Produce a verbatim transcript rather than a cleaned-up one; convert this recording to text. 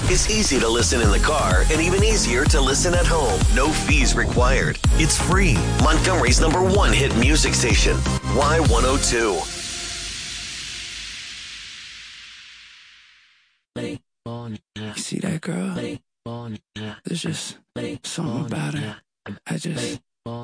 It's easy to listen in the car and even easier to listen at home. No fees required. It's free. Montgomery's number one hit music station. Y one oh two. You see that girl? There's just something about her. I just